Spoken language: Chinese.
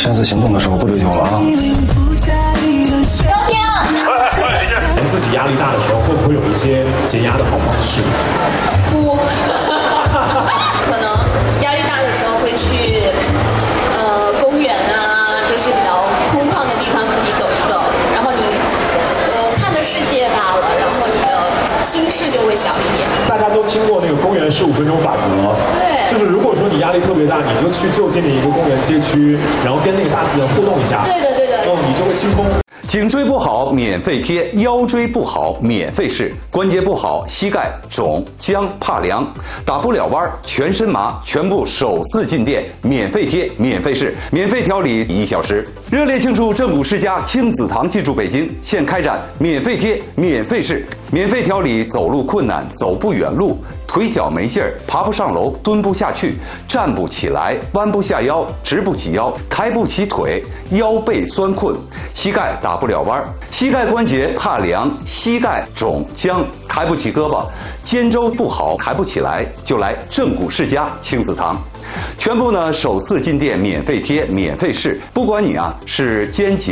上次行动的时候不追究了啊。 高天， 自己压力大的时候，会不会有一些解压的好方式？ 哭，可能压力大的时候会去公园啊，就是比较空旷的地方自己走一走，然后你看的世界大了，然后你的心事就会小一点。 大家都听过那个公园15分钟法则， 对， 就是如果说你压力特别大，你就去就近的一个公园街区，然后跟那个大自然互动一下， 对的， 你就会清空。 颈椎不好免费贴，腰椎不好免费试，关节不好膝盖肿僵怕凉打不了弯全身麻，全部首次进店免费贴免费试，免费调理1小时。热烈庆祝正骨世家亲子堂进驻北京，现开展免费贴免费试，免费调理走路困难走不远路，腿脚没劲儿，爬不上楼，蹲不下去，站不起来，弯不下腰，直不起腰，抬不起腿，腰背酸困，膝盖打不了弯，膝盖关节怕凉，膝盖肿僵，抬不起胳膊，肩周不好，抬不起来，就来正骨世家亲子堂。全部呢首次进店免费贴免费试，不管你是肩颈